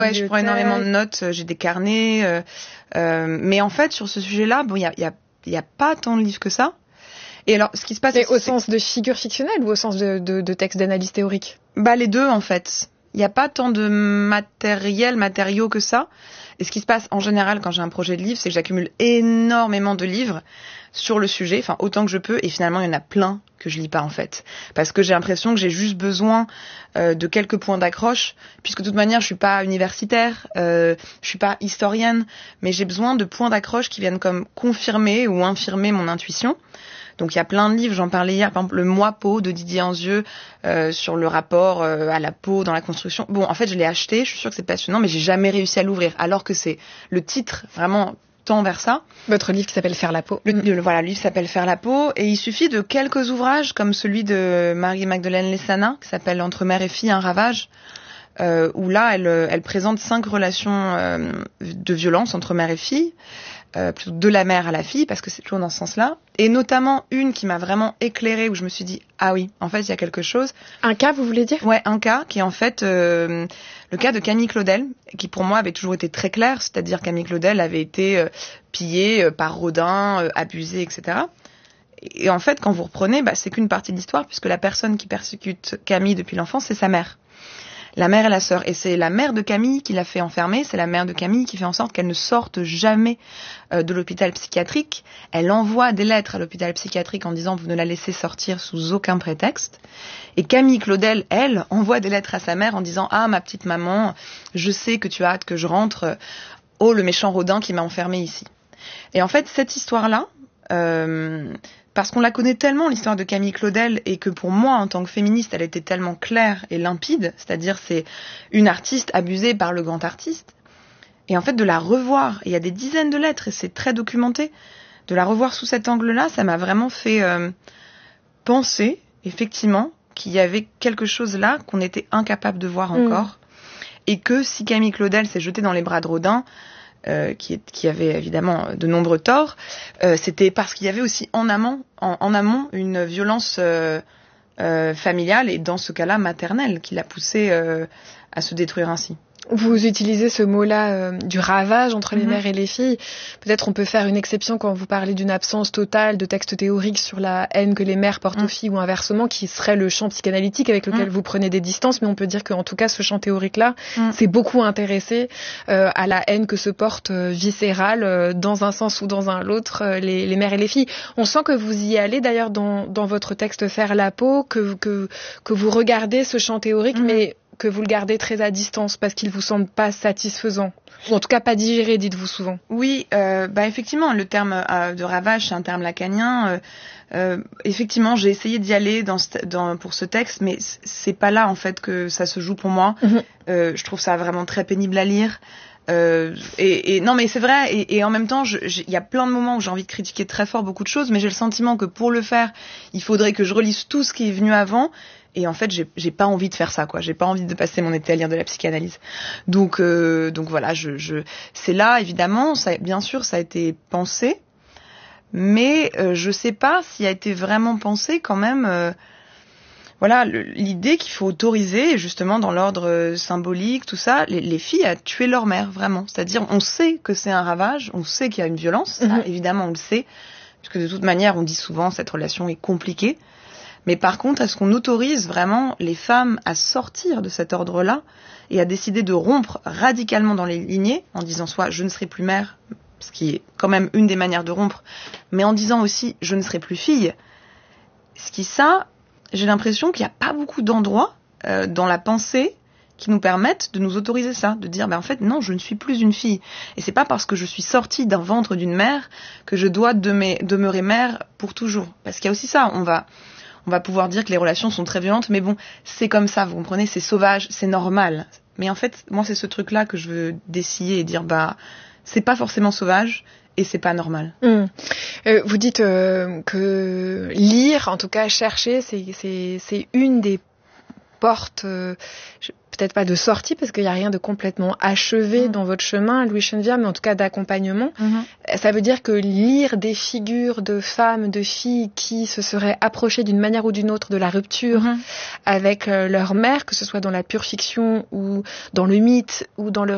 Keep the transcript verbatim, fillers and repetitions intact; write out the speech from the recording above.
Ouais, je prends énormément de notes, j'ai des carnets, euh, euh, mais en fait, sur ce sujet-là, bon, il y a, y a, y a pas tant de livres que ça. Et alors, ce qui se passe... Mais au sens de figure fictionnelle ou au sens de, de, de texte d'analyse théorique? Bah, les deux, en fait. Il n'y a pas tant de matériel, matériaux que ça. Et ce qui se passe en général quand j'ai un projet de livre, c'est que j'accumule énormément de livres sur le sujet, enfin autant que je peux, et finalement il y en a plein que je lis pas en fait, parce que j'ai l'impression que j'ai juste besoin euh, de quelques points d'accroche, puisque de toute manière je suis pas universitaire, euh, je suis pas historienne, mais j'ai besoin de points d'accroche qui viennent comme confirmer ou infirmer mon intuition. Donc il y a plein de livres, j'en parlais hier, par exemple le Moi peau de Didier Anzieux euh, sur le rapport euh, à la peau dans la construction. Bon, en fait, je l'ai acheté, je suis sûre que c'est passionnant, mais j'ai jamais réussi à l'ouvrir, alors que c'est le titre vraiment tend vers ça. Votre livre qui s'appelle Faire la peau. Le, le, voilà, le livre s'appelle Faire la peau, et il suffit de quelques ouvrages comme celui de Marie-Magdeleine Lessana qui s'appelle Entre mère et fille, un ravage. Euh, où là, elle, elle présente cinq relations euh, de violence entre mère et fille, euh, plutôt de la mère à la fille, parce que c'est toujours dans ce sens-là. Et notamment une qui m'a vraiment éclairée, où je me suis dit, ah oui, en fait, il y a quelque chose. Un cas, vous voulez dire? Ouais, un cas qui est en fait euh, le cas de Camille Claudel, qui pour moi avait toujours été très clair, c'est-à-dire Camille Claudel avait été euh, pillée euh, par Rodin, euh, abusée, et cetera. Et en fait, quand vous reprenez, bah, c'est qu'une partie de l'histoire, puisque la personne qui persécute Camille depuis l'enfance, c'est sa mère. La mère et la sœur. Et c'est la mère de Camille qui l'a fait enfermer. C'est la mère de Camille qui fait en sorte qu'elle ne sorte jamais euh, de l'hôpital psychiatrique. Elle envoie des lettres à l'hôpital psychiatrique en disant « Vous ne la laissez sortir sous aucun prétexte ». Et Camille Claudel, elle, envoie des lettres à sa mère en disant « Ah, ma petite maman, je sais que tu as hâte que je rentre. Oh, le méchant Rodin qui m'a enfermée ici. » Et en fait, cette histoire-là... Euh, parce qu'on la connaît tellement, l'histoire de Camille Claudel, et que pour moi, en tant que féministe, elle était tellement claire et limpide, c'est-à-dire c'est une artiste abusée par le grand artiste, et en fait de la revoir, et il y a des dizaines de lettres, et c'est très documenté, de la revoir sous cet angle-là, ça m'a vraiment fait euh, penser, effectivement, qu'il y avait quelque chose là qu'on était incapable de voir encore, mmh. et que si Camille Claudel s'est jetée dans les bras de Rodin, Euh, qui, est, qui avait évidemment de nombreux torts, euh, c'était parce qu'il y avait aussi en amont, en, en amont une violence euh, euh, familiale et dans ce cas-là maternelle qui l'a poussée euh, à se détruire ainsi. Vous utilisez ce mot-là euh, du ravage entre les mmh. mères et les filles. Peut-être on peut faire une exception quand vous parlez d'une absence totale de texte théorique sur la haine que les mères portent mmh. aux filles ou inversement, qui serait le champ psychanalytique avec lequel mmh. vous prenez des distances. Mais on peut dire qu'en tout cas, ce champ théorique-là mmh. s'est beaucoup intéressé euh, à la haine que se portent euh, viscérale, euh, dans un sens ou dans un autre, euh, les, les mères et les filles. On sent que vous y allez d'ailleurs dans, dans votre texte Faire la peau, que, que, que vous regardez ce champ théorique, mmh. mais que vous le gardez très à distance parce qu'il vous semble pas satisfaisant, ou en tout cas pas digéré, dites-vous souvent. Oui, euh, bah effectivement, le terme euh, de ravage, c'est un terme lacanien. Euh, euh, effectivement, j'ai essayé d'y aller dans, dans, pour ce texte, mais c'est pas là en fait que ça se joue pour moi. Mm-hmm. Euh, je trouve ça vraiment très pénible à lire. Euh, et, et non, mais c'est vrai. Et, et en même temps, il y a plein de moments où j'ai envie de critiquer très fort beaucoup de choses, mais j'ai le sentiment que pour le faire, il faudrait que je relise tout ce qui est venu avant. Et en fait, j'ai, j'ai pas envie de faire ça, quoi. J'ai pas envie de passer mon été à lire de la psychanalyse. Donc, euh, donc voilà, je, je, c'est là, évidemment, ça, bien sûr, ça a été pensé, mais euh, je sais pas s'il a été vraiment pensé quand même. Euh, voilà, le, l'idée qu'il faut autoriser, justement, dans l'ordre euh, symbolique, tout ça, les, les filles à tuer leur mère, vraiment. C'est-à-dire, on sait que c'est un ravage, on sait qu'il y a une violence, ça, mm-hmm. évidemment, on le sait, puisque de toute manière, on dit souvent cette relation est compliquée. Mais par contre, est-ce qu'on autorise vraiment les femmes à sortir de cet ordre-là et à décider de rompre radicalement dans les lignées, en disant soit je ne serai plus mère, ce qui est quand même une des manières de rompre, mais en disant aussi je ne serai plus fille. Ce qui, ça, j'ai l'impression qu'il n'y a pas beaucoup d'endroits euh, dans la pensée qui nous permettent de nous autoriser ça, de dire ben en fait non, je ne suis plus une fille. Et c'est pas parce que je suis sortie d'un ventre d'une mère que je dois demer- demeurer mère pour toujours. Parce qu'il y a aussi ça, on va... On va pouvoir dire que les relations sont très violentes, mais bon, c'est comme ça, vous comprenez, c'est sauvage, c'est normal. Mais en fait, moi, c'est ce truc-là que je veux dessiller et dire, bah, c'est pas forcément sauvage et c'est pas normal. Mmh. Euh, vous dites euh, que lire, en tout cas chercher, c'est, c'est, c'est une des portes, euh, peut-être pas de sortie, parce qu'il n'y a rien de complètement achevé mmh. dans votre chemin, Louise Chenevière, mais en tout cas d'accompagnement. Mmh. Ça veut dire que lire des figures de femmes, de filles qui se seraient approchées d'une manière ou d'une autre de la rupture mmh. avec euh, leur mère, que ce soit dans la pure fiction ou dans le mythe ou dans le